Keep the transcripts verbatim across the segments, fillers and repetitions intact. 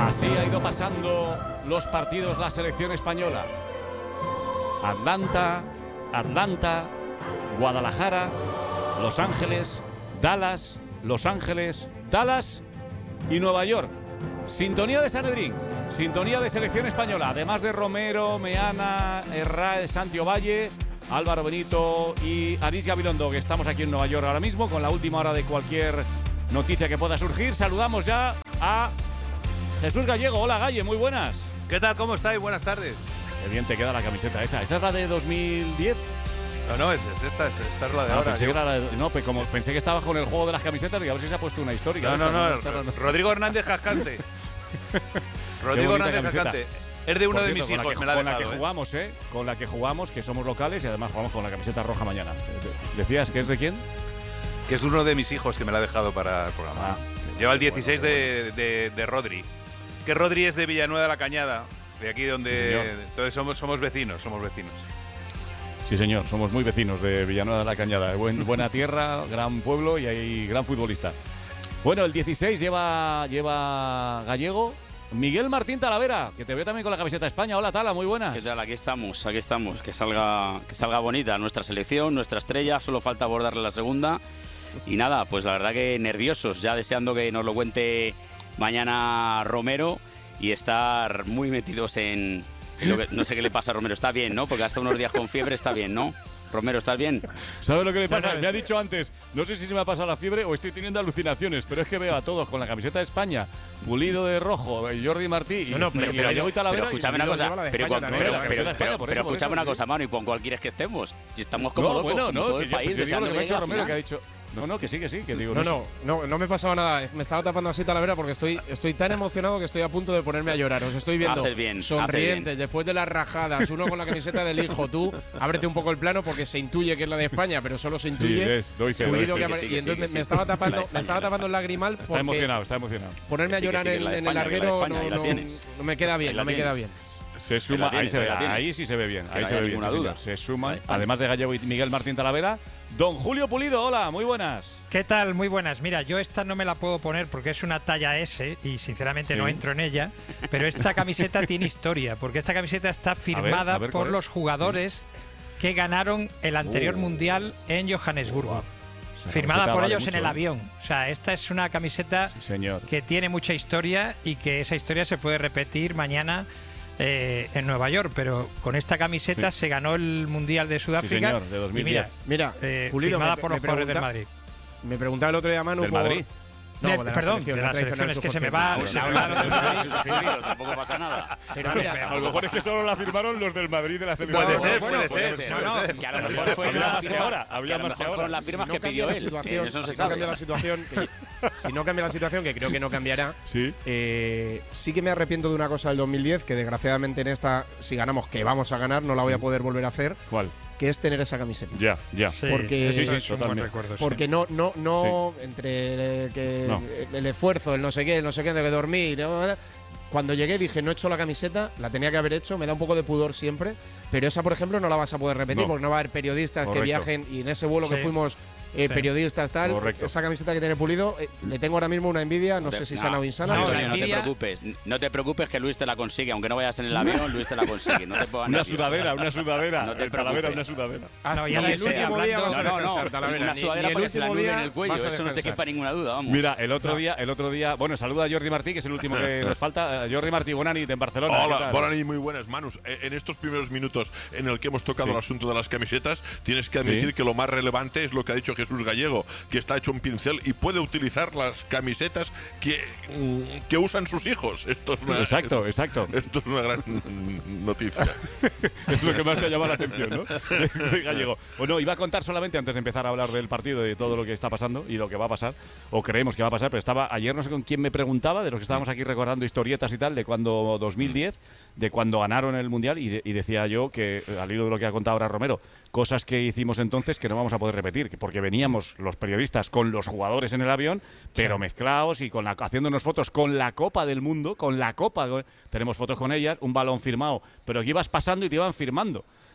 Así ha ido pasando los partidos la selección española. Atlanta, Atlanta, Guadalajara, Los Ángeles, Dallas, Los Ángeles, Dallas y Nueva York. Sintonía de Sanedrín, sintonía de selección española, además de Romero, Meana, Herrera, Santi Ovalle, Álvaro Benito y Aris Gabilondo, que estamos aquí en Nueva York ahora mismo con la última hora de cualquier noticia que pueda surgir. Saludamos ya a Jesús Gallego. Hola, Galle, muy buenas. ¿Qué tal? ¿Cómo estáis? Buenas tardes. Qué bien te queda la camiseta esa. ¿Esa es la de dos mil diez? No, no, es, es esta, es, esta es la de Ah, ahora. Pensé que, era la de, no, pues como pensé que estabas con el juego de las camisetas, y a ver si se ha puesto una histórica. No, no, no, esta, no, no, no. Rodrigo Hernández Cascante. Rodrigo Hernández camiseta. Cascante. Es de uno Por de cierto, mis con hijos, la que, me la ha con dejado, la que ¿eh? jugamos, ¿eh? Con la que jugamos, que somos locales y además jugamos con la camiseta roja mañana. ¿Decías que es de quién? Que es uno de mis hijos que me la ha dejado para el programa. Ah, Lleva el qué dieciséis bueno, qué de, de, de Rodri. Que Rodri es de Villanueva de la Cañada, de aquí donde… Sí, entonces somos, somos vecinos, somos vecinos. Sí, señor, somos muy vecinos de Villanueva de la Cañada. Buen, buena tierra, gran pueblo y hay gran futbolista. Bueno, el dieciséis lleva, lleva Gallego. Miguel Martín Talavera, que te veo también con la camiseta de España. Hola, Tala, muy buenas. ¿Qué tal? Aquí estamos, aquí estamos. Que salga, que salga bonita nuestra selección, nuestra estrella. Solo falta abordarle la segunda. Y nada, pues la verdad que nerviosos, ya deseando que nos lo cuente mañana Romero y estar muy metidos en, en lo que… No sé qué le pasa a Romero. Está bien, ¿no? Porque hasta unos días con fiebre está bien, ¿no? Romero, ¿estás bien? ¿Sabes lo que le pasa? No, no, me ha dicho antes, no sé si se me ha pasado la fiebre o estoy teniendo alucinaciones, pero es que veo a todos con la camiseta de España, Pulido de rojo, Jordi Martí y, No, no, pero- y Gallego y Talavera. Pero escúchame y- una cosa, lleva la de pero, España con- también, pero, la pero, camiseta de España, pero, por pero eso, por escúchame eso, una sí. cosa, mano, ¿y con cuál quieres que estemos? Si estamos como No, locos, bueno, como no, todo que el yo, país pues yo digo lo deseando que me ha que dicho llegue a Romero, final. que ha dicho… No, no, que sí, que sí, que digo… No, sé. no, no, no me pasaba nada. Me estaba tapando así Talavera porque estoy, estoy tan emocionado que estoy a punto de ponerme a llorar. Os estoy viendo Haces bien, sonrientes haces bien. después de las rajadas. Uno con la camiseta del hijo. Tú, ábrete un poco el plano porque se intuye que es la de España, pero solo se Sí, intuye. es, doy fe, Pulido doy fe. que apare- sí, y que entonces sí, me, que me sí. estaba tapando, La de me España, estaba la de tapando el lagrimal Está porque emocionado, está emocionado. ponerme a Que sí, que llorar sí, que en, la de en el España, que la de larguero España, no, ahí la no- tienes. no me queda bien, Ahí la no me queda tienes. bien. Se suma, tienes, ahí se ahí ve, la tienes. ahí sí se ve bien, Que ahí no se haya ve bien, ninguna sí, duda. señor. Se suman, Vale. además de Gallego y Miguel Martín Talavera, don Julio Pulido. Hola, muy buenas. ¿Qué tal? Muy buenas. Mira, yo esta no me la puedo poner porque es una talla S y sinceramente Sí. no entro en ella, pero esta camiseta tiene historia, porque esta camiseta está firmada a ver, ¿cuál por es? los jugadores que ganaron el anterior Uh. mundial en Johannesburgo. Esa Firmada camiseta por vale ellos mucho, en el ¿eh? avión. O sea, esta es una camiseta Sí, señor. que tiene mucha historia y que esa historia se puede repetir mañana eh, en Nueva York, pero con esta camiseta Sí. se ganó el Mundial de Sudáfrica. señor, de dos mil y mira, diez. Mira, eh, Pulido, firmada me- por me los jugadores del pregunta- Madrid. Me preguntaba el otro día Manu ¿Del por… Madrid? No, De- de la perdón, selección, de la las tradicional selecciones que se me subconsciente. va. Ah, se bueno, habla bueno, del Madrid. bueno, tampoco pasa nada. Pero mira, A lo mejor es que solo la firmaron los del Madrid de la selección. Puede No, ser, bueno, puede puede ser. ser. puede No, ser. que a lo mejor Había fueron más las que firmas- ahora, había que a lo más que mejor ahora. fueron las si firmas no que cambia pidió la él. situación, que Eso no se si no cambia sabe. la situación, que- si no cambia la situación, que creo que no cambiará, Sí. eh, sí que me arrepiento de una cosa del dos mil diez, que desgraciadamente en esta, si ganamos, que vamos a ganar, no la voy a poder volver a hacer, ¿Cuál? que es tener esa camiseta. Ya, ya. Sí, Porque- eso Sí, sí, es un buen totalmente. recuerdo, sí. Porque no, no, no, entre el, que, No. el esfuerzo, el no sé qué, el no sé qué, de que dormir. ¿no? Cuando llegué dije, no he hecho la camiseta, la tenía que haber hecho, me da un poco de pudor siempre, pero esa, por ejemplo, no la vas a poder repetir No. porque no va a haber periodistas Correcto. que viajen y en ese vuelo que Sí. fuimos eh, Sí. periodistas tal, Correcto. esa camiseta que tiene Pulido, eh, le tengo ahora mismo una envidia, no sé si sana o insana. no, no, pero- la no te envidia- preocupes. No te preocupes que Luis te la consigue. Aunque no vayas en el avión, Luis te la consigue. No te pongas Una nervioso. sudadera, una sudadera. No te El Talavera, una preocupes. sudadera. Hasta No, ya ni lo el sé, último día hablando- vas a No, no, descansar, no. Talavera, Una ni- sudadera ni el para que se la último nude día en el cuello. vas a Eso no te descansar. quepa ninguna duda, vamos. Mira, el otro día, el otro día, bueno, saluda a Jordi Martí, que es el último que nos falta. Eh, Jordi Martí, buena nit en Barcelona. ¿qué Hola, tal? buenas y muy buenas, Manus. Eh, En estos primeros minutos en el que hemos tocado Sí. el asunto de las camisetas, tienes que admitir Sí. que lo más relevante es lo que ha dicho Jesús Gallego, que está hecho un pincel y puede utilizar las camisetas que, mm, que usan sus hijos. Esto es una, Exacto, exacto. Esto es una gran mm, noticia. Es lo que más te ha llamado la atención, ¿no? De Gallego. Bueno, iba a contar solamente antes de empezar a hablar del partido, de todo lo que está pasando y lo que va a pasar, o creemos que va a pasar, pero estaba ayer, no sé con quién me preguntaba, de los que estábamos aquí recordando historietas y tal, de cuando dos mil diez, de cuando ganaron el Mundial, y, de- y decía yo que, eh, al hilo de lo que ha contado ahora Romero, cosas que hicimos entonces que no vamos a poder repetir, que porque veníamos los periodistas con los jugadores en el avión, pero mezclados y con la, haciéndonos fotos con la Copa del Mundo, con la Copa, tenemos fotos con ellas, un balón firmado, pero que ibas pasando y te iban firmando.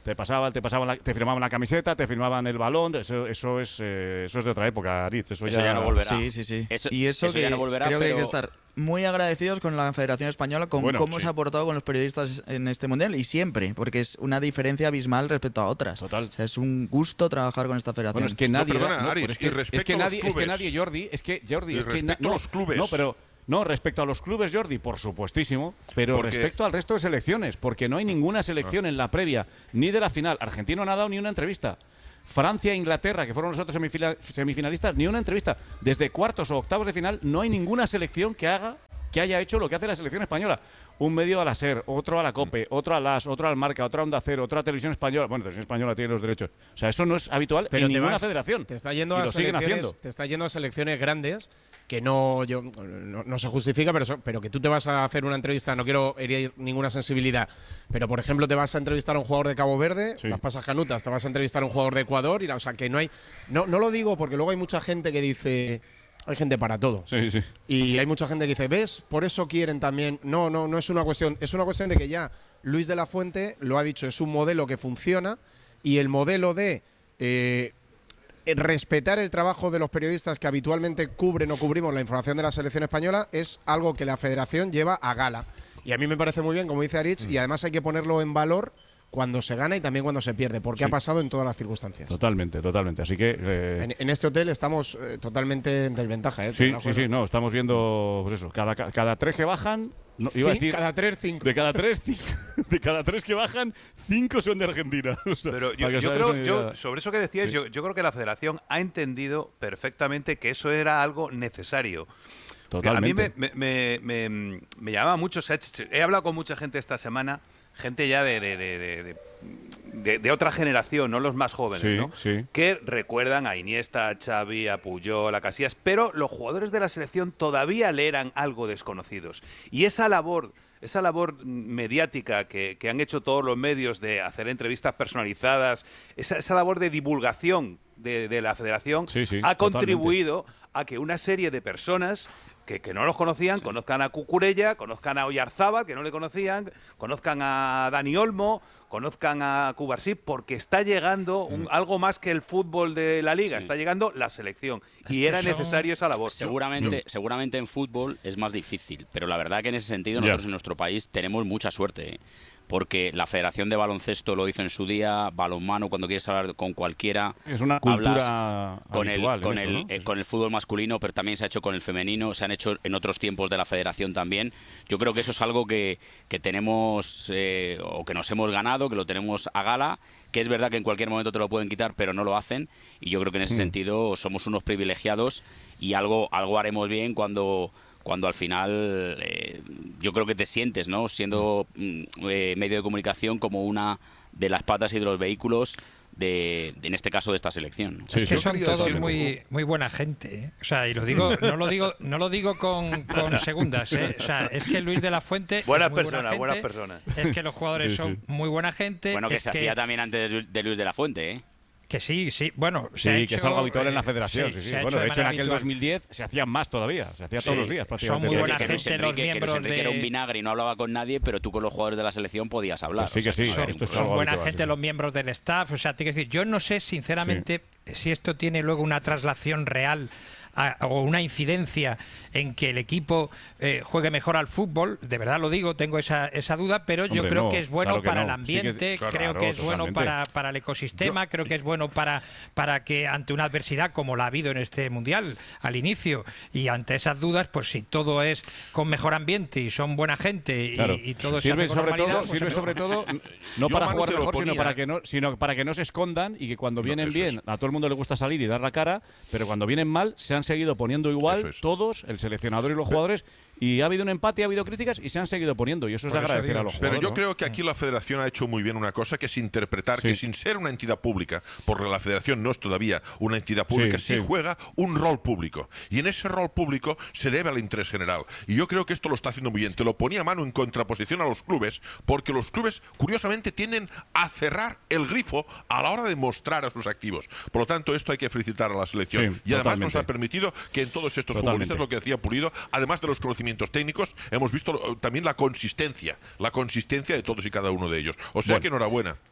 te pasaban, te pasaban, la, te firmaban la camiseta, te firmaban el balón. Eso, eso es, eh, eso es de otra época, Aritz. Eso, Eso ya, ya no volverá. Sí, sí, sí. Eso- y eso, eso ya que no volverá, creo que hay que pero- estar muy agradecidos con la Federación Española, con Bueno, cómo sí. se ha portado con los periodistas en este mundial y siempre, porque es una diferencia abismal respecto a otras. Total. O sea, es un gusto trabajar con esta federación. Bueno, es que nadie. perdona, da- no, Aritz, pero es y que, respecto es que a los nadie, es que clubes. nadie, Jordi, es que Jordi, Y es que na- respecto a no, los clubes. No, pero no respecto a los clubes, Jordi, por supuestísimo, pero Porque- respecto al resto de selecciones, porque no hay ninguna selección en la previa ni de la final. Argentina no ha dado ni una entrevista. Francia e Inglaterra, que fueron los otros semifila- semifinalistas, ni una entrevista. Desde cuartos o octavos de final no hay ninguna selección que haga que haya hecho lo que hace la selección española. Un medio a la SER, otro a la COPE, otro a LAS, otro al Marca, otro a Onda Cero, otro a Televisión Española. Bueno, Televisión Española tiene los derechos. O sea, eso no es habitual Pero en te ninguna vas- federación. Te está yendo y a lo siguen selecciones, haciendo. te está yendo a selecciones grandes que no, yo, no, no se justifica, pero, so- pero que tú te vas a hacer una entrevista, no quiero herir ninguna sensibilidad, pero por ejemplo te vas a entrevistar a un jugador de Cabo Verde, Sí. las pasas canutas, te vas a entrevistar a un jugador de Ecuador, y la- o sea que no hay, no, no lo digo porque luego hay mucha gente que dice, hay gente para todo. Sí, sí. Y hay mucha gente que dice, ¿ves? Por eso quieren también. No, no, no es una cuestión. Es una cuestión de que ya Luis de la Fuente lo ha dicho, es un modelo que funciona y el modelo de eh, respetar el trabajo de los periodistas que habitualmente cubren o cubrimos la información de la selección española es algo que la federación lleva a gala. Y a mí me parece muy bien, como dice Aritz, y además hay que ponerlo en valor cuando se gana y también cuando se pierde, porque Sí. ha pasado en todas las circunstancias. Totalmente, totalmente. Así que. eh, En, en este hotel estamos eh, totalmente en desventaja. ¿eh? sí, Te lo sí, juro. sí, no, estamos viendo, pues eso, cada, cada tres que bajan, no, iba a Sí, decir, cada tres, cinco. de cada tres, cinco, de cada tres que bajan, cinco son de Argentina. O sea, Pero yo, para que os yo hagáis creo, una yo, idea. sobre eso que decías, Sí. yo, yo creo que la federación ha entendido perfectamente que eso era algo necesario. Totalmente. A mí me, me, me, me, me llamaba mucho, se ha hecho- he hablado con mucha gente esta semana, gente ya de, de, de, de, de- de- de otra generación, no los más jóvenes, Sí, ¿no? sí. Que recuerdan a Iniesta, a Xavi, a Puyol, a Casillas, pero los jugadores de la selección todavía le eran algo desconocidos. Y esa labor, esa labor mediática que, que han hecho todos los medios de hacer entrevistas personalizadas, esa, esa labor de divulgación de, de la federación Sí, sí, ha totalmente. contribuido a que una serie de personas que, que no los conocían, conozcan a Cucurella, conozcan a Oyarzábal, que no le conocían, conozcan a Dani Olmo, conozcan a Cubarsí, porque está llegando un- algo más que el fútbol de la liga, Sí. está llegando la selección. Es y que era son- necesario esa labor. Seguramente, seguramente en fútbol es más difícil, pero la verdad que en ese sentido Ya. nosotros en nuestro país tenemos mucha suerte, ¿eh? Porque la Federación de Baloncesto lo hizo en su día, balonmano, cuando quieres hablar con cualquiera, Es una hablas cultura con el, habitual en con, eso, el, ¿no? eh, Sí, con el fútbol masculino, pero también se ha hecho con el femenino, se han hecho en otros tiempos de la Federación también. Yo creo que eso es algo que, que tenemos eh, o que nos hemos ganado, que lo tenemos a gala, que es verdad que en cualquier momento te lo pueden quitar, pero no lo hacen. Y yo creo que en ese Mm. sentido somos unos privilegiados y algo, algo haremos bien cuando cuando al final eh, yo creo que te sientes, ¿no? Siendo mm, eh, medio de comunicación como una de las patas y de los vehículos de, de- en este caso de esta selección, ¿no? Sí, Es que sí. son Yo quería todos decir- muy, muy buena gente, ¿eh? O sea, y lo digo, no lo digo, no lo digo con, con segundas, ¿eh? O sea, es que Luis de la Fuente Buenas es muy personas, buena buenas gente, personas. es que los jugadores Sí, son sí. muy buena gente, Bueno, que es se hacía también antes de, de Luis de la Fuente, ¿eh? que sí, sí, bueno, se Sí, ha que hecho, es algo habitual en la eh, federación. sí, Sí, sí. se ha Bueno, hecho de hecho, en manera aquel habitual. dos mil diez se hacía más todavía. Se hacía todos Sí, los días, son prácticamente. muy Quiero buena decir que Luis gente los Enrique, que Luis miembros Enrique era un de- vinagre y no hablaba con nadie, pero tú con los jugadores de la selección podías hablar. Pues sí que O sea, sí, no era esto es un son algo buena habitual, gente sí. los miembros del staff, o sea, te quiero decir, yo no sé sinceramente si esto tiene luego una traslación real a- o una incidencia en que el equipo eh, juegue mejor al fútbol, de verdad lo digo, tengo esa, esa duda, pero yo Hombre, creo no, que es bueno claro que para no. el Sí que- ambiente, claro, creo que es bueno totalmente. para, para el ecosistema, creo que es bueno para, para que ante una adversidad como la ha habido en este Mundial al inicio y ante esas dudas, pues si todo es con mejor ambiente y son buena gente y, Claro. y todo se sirve hace con sobre normalidad, todo, pues sirve es sobre mejor. todo no Yo, para Manu, jugar te lo mejor, sino ponía. para que no, sino para que no se escondan y que cuando vienen eso bien es. a todo el mundo le gusta salir y dar la cara, pero cuando vienen mal se han seguido poniendo igual Eso es. todos, el seleccionador y los jugadores, y ha habido un empate, ha habido críticas y se han seguido poniendo y eso es de Por eso agradecer digo, a los sí. Pero jugadores. yo ¿no? creo que aquí la federación ha hecho muy bien una cosa, que es interpretar Sí. que sin ser una entidad pública, porque la federación no es todavía una entidad pública, Sí, sí, sí. juega un rol público. Y en ese rol público se debe al interés general. Y yo creo que esto lo está haciendo muy bien. Te lo ponía a mano en contraposición a los clubes, porque los clubes, curiosamente, tienden a cerrar el grifo a la hora de mostrar a sus activos. Por lo tanto, esto hay que felicitar a la selección. Sí, y además totalmente. nos ha permitido que en todos estos Totalmente. futbolistas, lo que decía Pulido, además de los conocimientos técnicos, hemos visto eh, también la consistencia, la consistencia de todos y cada uno de ellos. O sea Bueno. que enhorabuena.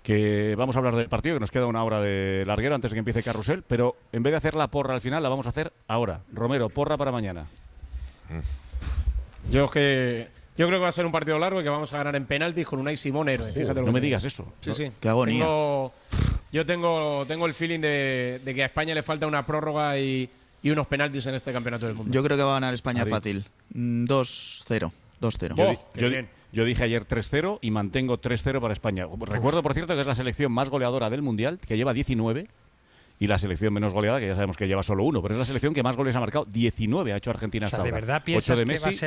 que vamos a hablar del partido, que nos queda una hora de larguero antes de que empiece Carrusel, pero en vez de hacer la porra al final, la vamos a hacer ahora. Romero, porra para mañana. Yo que yo creo que va a ser un partido largo y que vamos a ganar en penaltis con Unai Simón héroe. Joder, Fíjate lo no que me te digas digo. eso. Sí, sí. Qué agonía. Tengo- yo tengo, tengo el feeling de, de que a España le falta una prórroga y, y unos penaltis en este campeonato del mundo. Yo creo que va a ganar España Madrid. fácil. Mm, dos cero. dos cero. Yo, Oh, di- qué yo di- bien. yo dije ayer tres cero y mantengo tres cero para España. Recuerdo, por cierto, que es la selección más goleadora del Mundial, que lleva diecinueve, y la selección menos goleada, que ya sabemos que lleva solo uno, pero es la selección que más goles ha marcado. diecinueve ha hecho Argentina O sea, hasta ¿de ahora. verdad ocho piensas de que va a Messi, ser